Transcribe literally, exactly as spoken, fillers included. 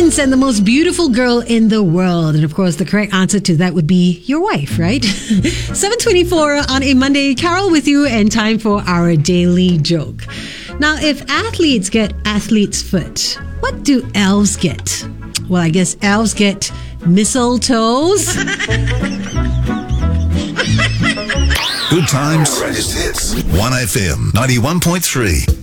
prince and the most beautiful girl in the world? And of course, the correct answer to that would be your wife, right? seven twenty-four on a Monday. Carol with you, and time for our daily joke. Now, if athletes get athlete's foot, what do elves get? Well, I guess elves get mistletoes. Good times. Hits. one F M ninety-one point three.